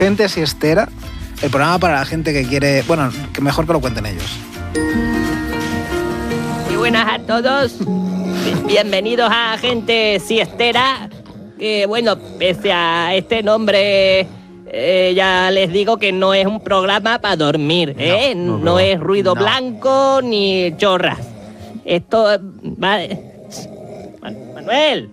Gente siestera, el programa para la gente que quiere... Bueno, que mejor que lo cuenten ellos. Muy buenas a todos. Bienvenidos a Gente Siestera. Que bueno, pese a este nombre, ya les digo que no es un programa para dormir, ¿eh? No es ruido blanco ni chorras. Esto... Manuel.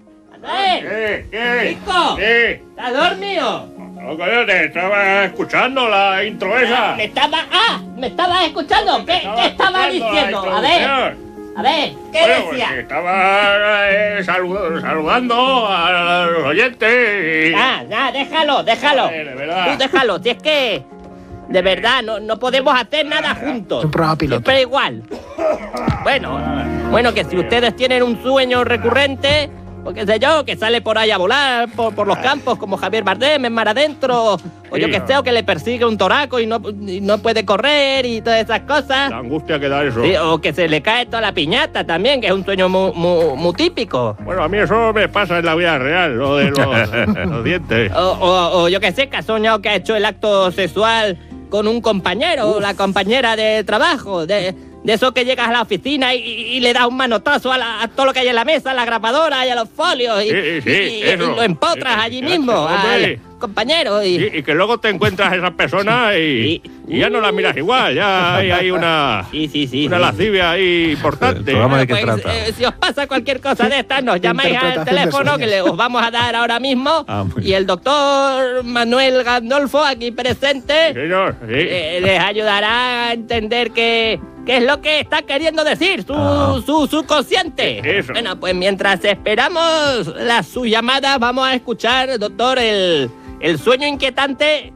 ¿Qué? Chico, ¿Qué? ¿estás dormido? No, coño, te estaba escuchando la intro esa. ¿Me estabas escuchando? ¿Qué estaba diciendo? A ver, ¿qué decía? Pues estaba saludando a los oyentes. Déjalo. De verdad. Tú déjalo, si es que... De verdad, no podemos hacer nada juntos. Es un programa piloto. Siempre igual. Bueno, que si ustedes tienen un sueño recurrente, o qué sé yo, que sale por ahí a volar por los campos como Javier Bardem en Mar Adentro, o yo que sé, o que le persigue un toraco y no puede correr y todas esas cosas. La angustia que da eso. Sí, o que se le cae toda la piñata también, que es un sueño muy típico. Bueno, a mí eso me pasa en la vida real, lo de los dientes. O yo que sé, que ha soñado que ha hecho el acto sexual con un compañero o la compañera de trabajo, de eso que llegas a la oficina y le das un manotazo a todo lo que hay en la mesa, a la grabadora y a los folios y lo empotras allí mismo al compañero. Y que luego te encuentras a esa persona y ya no la miras igual, ya hay una lascivia ahí importante. ¿El programa de qué trata? Si os pasa cualquier cosa de estas, nos llamáis al teléfono que os vamos a dar ahora mismo y el doctor Manuel Gandolfo, aquí presente, señor, les ayudará a entender qué es lo que está queriendo decir su subconsciente. Eso. Bueno, pues mientras esperamos su llamada, vamos a escuchar, doctor, el sueño inquietante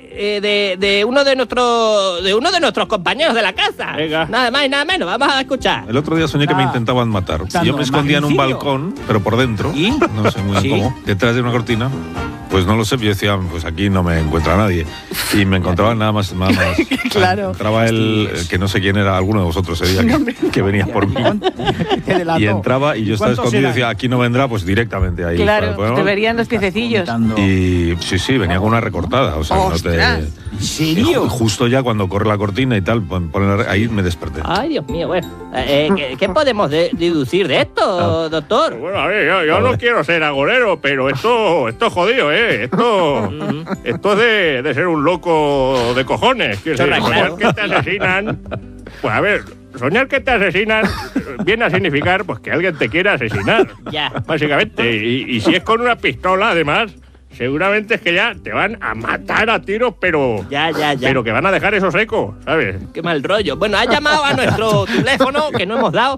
de uno de nuestros compañeros de la casa. Venga. Nada más y nada menos, vamos a escuchar. El otro día soñé que me intentaban matar. Yo me escondía en un balcón, pero por dentro, no sé muy bien cómo, detrás de una cortina. Pues no lo sé, yo decía, pues aquí no me encuentra nadie. Y me encontraban nada más. Claro. Entraba el que no sé quién era, alguno de vosotros ese día que venía por mí. Y entraba y yo estaba escondido y decía, aquí no vendrá, pues directamente ahí. Claro, te verían los piececillos. Y sí, venía con una recortada. O sea, no te... ¿En serio? Justo ya cuando corre la cortina y tal, ahí me desperté. Ay, Dios mío, bueno. ¿Qué podemos deducir de esto, doctor? Bueno, a ver, yo no quiero ser agorero, pero esto es jodido, ¿eh? Esto es de ser un loco de cojones. Soñar que te asesinan. Pues a ver, soñar que te asesinan viene a significar pues que alguien te quiere asesinar. Ya. Básicamente. Y si es con una pistola, además, seguramente es que ya te van a matar a tiros, pero... Ya. Pero que van a dejar eso seco, ¿sabes? Qué mal rollo. Bueno, ha llamado a nuestro teléfono, que no hemos dado.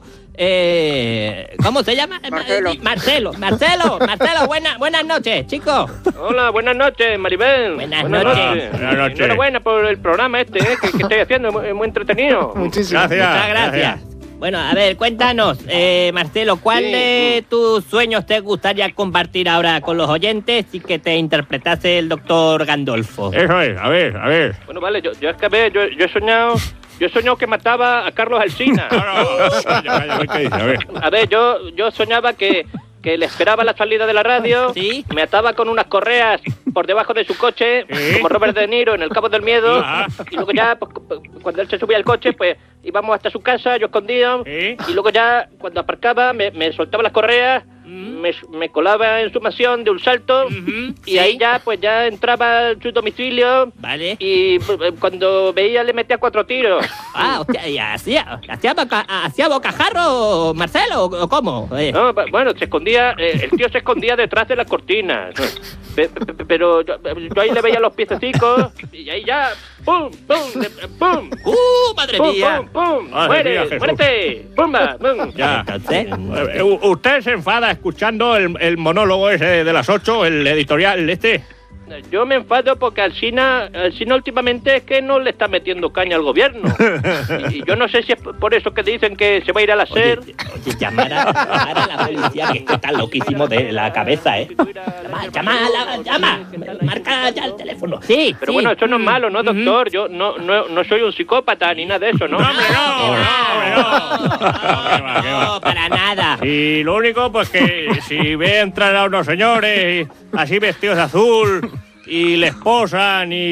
¿Cómo se llama? Marcelo, buenas noches, chicos. Hola, buenas noches, Maribel. Buenas noches. Enhorabuena por el programa que estoy haciendo, muy entretenido. Muchísimas Muchas gracias. Bueno, a ver, cuéntanos, Marcelo, ¿cuál de tus sueños te gustaría compartir ahora con los oyentes y que te interpretase el doctor Gandolfo? Eso es, a ver. Bueno, vale, yo es que yo he soñado... Yo he soñado que mataba a Carlos Alsina. A ver, yo soñaba que le esperaba la salida de la radio, ¿Sí? me ataba con unas correas por debajo de su coche, como Robert De Niro en El Cabo del Miedo, y luego ya, pues, cuando él se subía al coche, pues íbamos hasta su casa, yo escondido, y luego ya, cuando aparcaba, me soltaba las correas, me colaba en su mansión de un salto, y ahí ya, pues ya entraba en su domicilio, Vale. y cuando veía le metía 4 tiros. Hostia, ¿y hacía bocajarro, Marcelo, o cómo? No, bueno, se escondía, el tío se escondía detrás de las cortinas. Pero yo ahí le veía los piececicos y ahí ya, ¡pum! ¡Madre ¡Pum, mía! pum, pum! Madre mía, Jesús. ¡Muérete! ¡Pumba! ¡Pum! Ya. Entonces, ¿Usted se enfada escuchando el monólogo ese de las 8, el editorial este? Yo me enfado porque Alsina últimamente es que no le está metiendo caña al gobierno. Y yo no sé si es por eso que dicen que se va a ir a la SER. Oye, llamar a la policía, que está loquísimo de la cabeza, ¿eh? Llama, marca ya el teléfono. Sí, Pero bueno, eso no es malo, ¿no, doctor? Yo no soy un psicópata ni nada de eso, ¿no? ¡No, para nada. Y lo único, pues que si ve entrar a unos señores así vestidos de azul, y le esposan y